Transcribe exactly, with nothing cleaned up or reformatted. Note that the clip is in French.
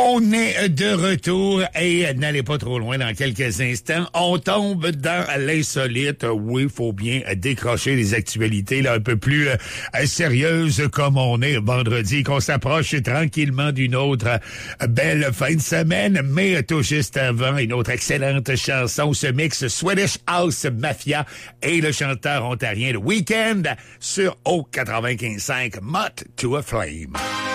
On est de retour et n'allez pas trop loin dans quelques instants. On tombe dans l'insolite. Oui, faut bien décrocher les actualités là un peu plus euh, sérieuses comme on est vendredi, qu'on s'approche tranquillement d'une autre euh, belle fin de semaine. Mais tout juste avant, une autre excellente chanson, ce mix Swedish House Mafia et le chanteur ontarien The Weeknd sur O quatre-vingt-quinze cinq Moth to a Flame.